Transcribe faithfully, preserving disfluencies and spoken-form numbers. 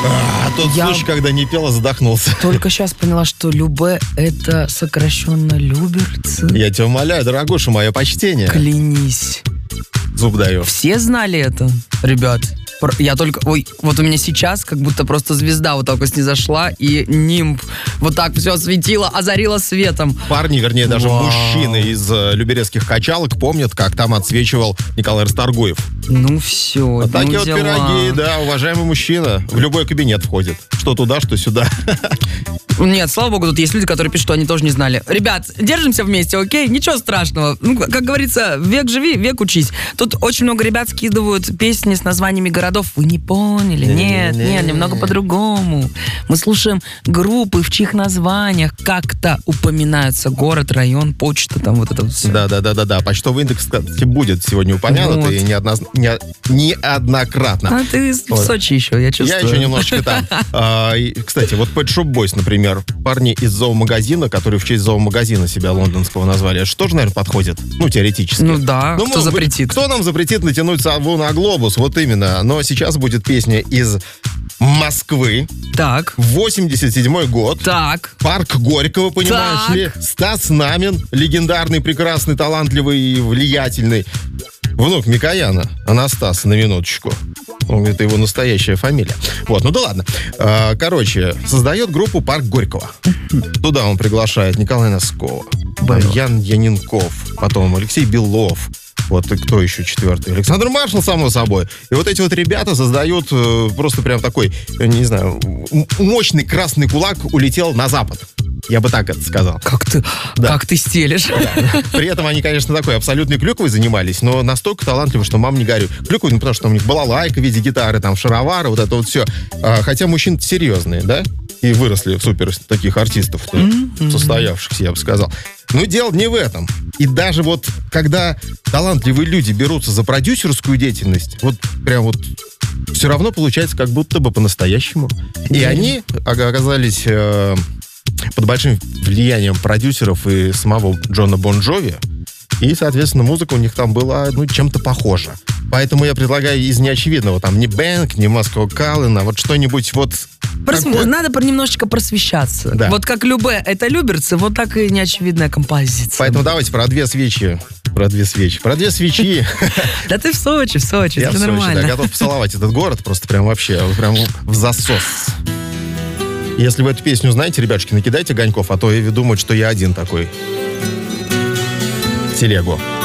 А, тот Я случай, когда не пела, задохнулся. только сейчас поняла, что Любе — это сокращенно Люберцы. Я тебя умоляю, дорогуша, мое почтение. Клянись. Зуб даю. Все знали это, ребят? Пр- Я только... Ой, вот у меня сейчас как будто просто звезда вот так вот снизошла, и нимб вот так все осветила, озарила светом. Парни, вернее, даже Вау. мужчины из э, люберецких качалок помнят, как там отсвечивал Николай Расторгуев. Ну все, Вот ну такие вот дела. пироги, да, уважаемый мужчина. В любой кабинет входит. Что туда, что сюда. Нет, слава богу, тут есть люди, которые пишут, что они тоже не знали. Ребят, держимся вместе, окей? Ничего страшного. Ну, как говорится, век живи, век учись. Тут очень много ребят скидывают песни с названиями городов. Вы не поняли? Нет, Не-не-не. нет, немного по-другому. Мы слушаем группы, в чьих названиях как-то упоминаются город, район, почта, там вот это вот все. Да, да, да, да, да. Почтовый индекс, кстати, будет сегодня упомянут, Вот. и неодноз- не- неоднократно. А ты в Вот. Сочи еще, я чувствую. Я еще немножечко там. А, и, кстати, вот Pet Shop Boys, например, парни из зоомагазина, которые в честь зоомагазина себя лондонского назвали, это же тоже, наверное, подходит? Ну, теоретически. Ну да, кто может быть, запретит? Кто нам запретит натянуть сову на глобус? Вот именно. Но сейчас будет песня из Москвы. Так, восемьдесят седьмой год. так. Парк Горького, понимаешь Так. ли? Стас Намин, легендарный, прекрасный, талантливый и влиятельный. Внук Микояна, Анастас, на минуточку. Ну, это его настоящая фамилия. Вот, ну да ладно. А, Короче, создает группу «Парк Горького». Туда он приглашает Николая Носкова, Здорово. Ян Яненков, потом Алексей Белов. Вот и кто еще четвертый? Александр Маршал, само собой. И вот эти вот ребята создают э, просто прям такой, э, не знаю, м- мощный красный кулак улетел на запад. Я бы так это сказал. Как ты, Да. как ты стелишь. При этом они, конечно, такой абсолютной клюквой занимались, но настолько талантливо, что мам не горюй. Клюквой, ну, потому что у них была лайка в виде гитары, там, шаровары, вот это вот все. А, хотя мужчины серьезные, да? И выросли в супер таких артистов, состоявшихся, я бы сказал. Но дело не в этом. И даже вот, когда талантливые люди берутся за продюсерскую деятельность, вот прям вот все равно получается как будто бы по-настоящему. И они оказались э, под большим влиянием продюсеров и самого Джона Бон Джови. И, соответственно, музыка у них там была, ну, чем-то похожа. Поэтому я предлагаю из неочевидного, там, не Бэнк, не Москва Каллен, а вот что-нибудь вот... Просв- такое. Надо про- немножечко просвещаться. Да. Вот как Любе — это люберцы, вот так и неочевидная композиция. Поэтому давайте про две свечи. Про две свечи. Про две свечи. Да ты в Сочи, в Сочи, Я в это Сочи, да, нормально. готов поцеловать этот город просто прям вообще, вот прям в засос. Если вы эту песню знаете, ребятушки, накидайте огоньков, а то я думаю, что я один такой. Телегу.